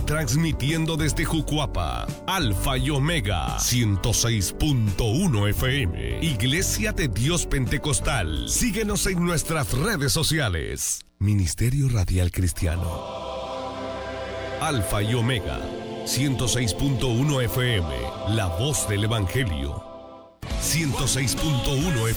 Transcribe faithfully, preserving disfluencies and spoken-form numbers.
transmitiendo desde Jucuapa, Alfa y Omega, ciento seis punto uno F M, Iglesia de Dios Pentecostal. Síguenos en nuestras redes sociales. Ministerio Radial Cristiano. Alfa y Omega, ciento seis punto uno F M, la voz del Evangelio. ciento seis punto uno F M.